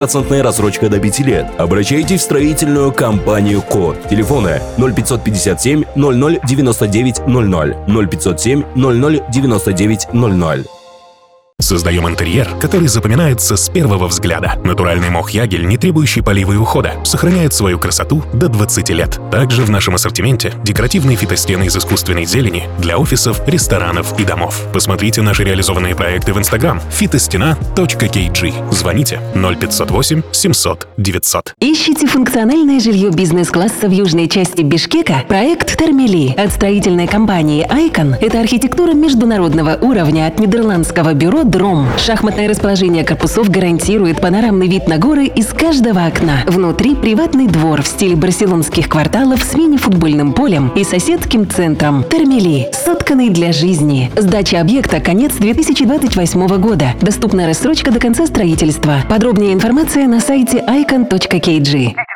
процентная рассрочка до 5 лет. Обращайтесь в строительную компанию КОД. Телефоны 0557 00 99 00 0507 00 99 00. Создаем интерьер, который запоминается с первого взгляда. Натуральный мох Ягель, не требующий полива и ухода, сохраняет свою красоту до 20 лет. Также в нашем ассортименте декоративные фитостены из искусственной зелени для офисов, ресторанов и домов. Посмотрите наши реализованные проекты в Instagram fitostена.kg. Звоните 0508 700 900. Ищите функциональное жилье бизнес-класса в южной части Бишкека? Проект Термели от строительной компании Icon – это архитектура международного уровня от нидерландского бюро Дром. Шахматное расположение корпусов гарантирует панорамный вид на горы из каждого окна. Внутри приватный двор в стиле барселонских кварталов с мини-футбольным полем и соседским центром. Термели – сотканный для жизни. Сдача объекта – конец 2028 года. Доступна рассрочка до конца строительства. Подробнее информация на сайте icon.kg.